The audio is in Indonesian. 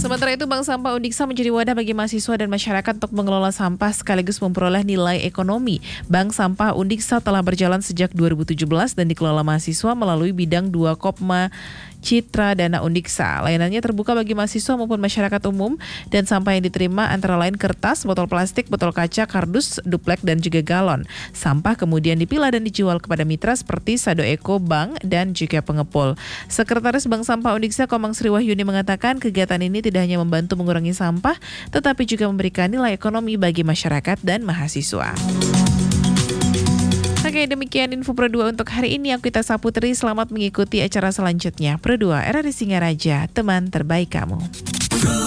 Sementara itu, Bank Sampah Undiksa menjadi wadah bagi mahasiswa dan masyarakat untuk mengelola sampah sekaligus memperoleh nilai ekonomi. Bank Sampah Undiksa telah berjalan sejak 2017 dan dikelola mahasiswa melalui bidang 2 Kopma Citra Dana Undiksa. Layanannya terbuka bagi mahasiswa maupun masyarakat umum dan sampah yang diterima antara lain kertas, botol plastik, botol kaca, kardus, duplek, dan juga galon. Sampah kemudian dipilah dan dijual kepada mitra seperti Sado Eko, Bank, dan juga pengepul. Sekretaris Bank Sampah Undiksa Komang Sri Wahyuni mengatakan kegiatan ini tidak hanya membantu mengurangi sampah, tetapi juga memberikan nilai ekonomi bagi masyarakat dan mahasiswa. Oke, demikian info Pro 2 untuk hari ini. Aku Ita Saputri, selamat mengikuti acara selanjutnya. Pro 2, RRI Singaraja, teman terbaik kamu.